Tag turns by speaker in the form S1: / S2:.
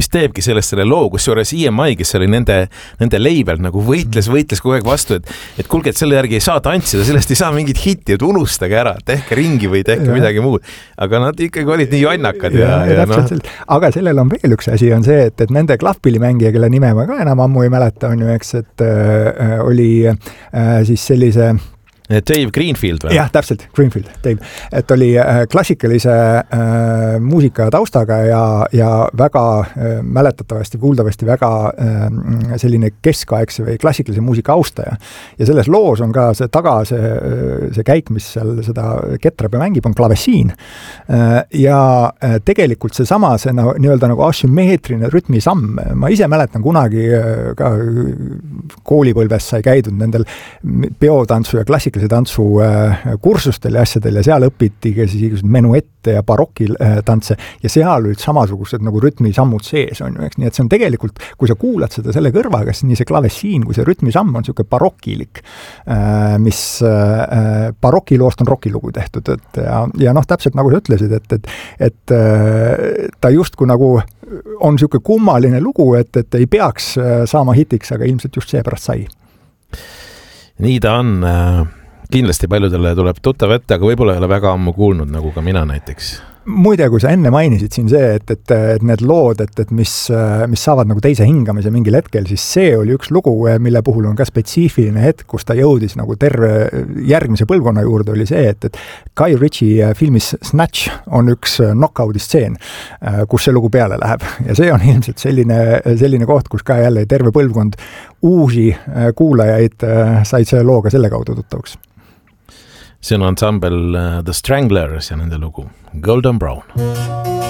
S1: teebki sellest selle loo, kusjuures EMI, kes oli nende label nagu võitles kogu aeg vastu, et kuulge, et selle järgi ei saa tantsida, sellest ei saa mingit hitti, et unustage ära, tehke ringi või tehke midagi muud. Aga nad ikkagi olid nii jonnakad ja
S2: Aga sellel on veel üks asi, on see, et nende klahvpillimängija, kelle nime ma ka enam ammu ei mäleta, on ju, eks, et oli siis sellise
S1: Dave Greenfield või?
S2: Jah, täpselt, Greenfield, Dave. Et oli klassikalise muusika taustaga ja väga mäletatavasti, kuuldavasti väga selline keskaegse või klassikalise muusika austaja. Ja selles loos on ka see taga, see käik, mis seal seda ketrabe mängib, on klavessiin. Ja tegelikult seesama, see nii-öelda nagu asümmeetrine rütmisamm. Ma ise mäletan kunagi ka koolipõlves sai käidud nendel peotantsu ja klassikalise tantsu kursustel ja asjadel ja seal õpiti ka siis menuette ja barokil tantse ja seal olid samasugused nagu rütmisammud sees on ju, eks, nii et see on tegelikult, kui sa kuulad seda selle kõrvaga, siis nii see klavessiin kui see rütmisamm on niisugune barokilik, mis barokiloost on rokilugu tehtud, et ja noh, täpselt nagu sa ütlesid, et ta justkui nagu on niisugune kummaline lugu, et ei peaks saama hitiks, aga ilmselt just seepärast sai.
S1: Nii ta on. Kindlasti paljudele tuleb tuttav ette, aga võib-olla ei ole väga ammu kuulnud, nagu ka mina näiteks.
S2: Muide, kui sa enne mainisid siin see, et need lood, et mis saavad nagu teise hingamise mingil hetkel, siis see oli üks lugu, mille puhul on ka spetsiifiline hetk, kus ta jõudis nagu terve järgmise põlvkonna juurde, oli see, et Guy Ritchie filmis Snatch on üks knockouti stseen, kus see lugu peale läheb. Ja see on ilmselt selline koht, kus ka jälle terve põlvkond uusi kuulajaid said selle looga selle kaudu tuttavaks.
S1: See on ansambel The Stranglers ja nende lugu Golden Brown.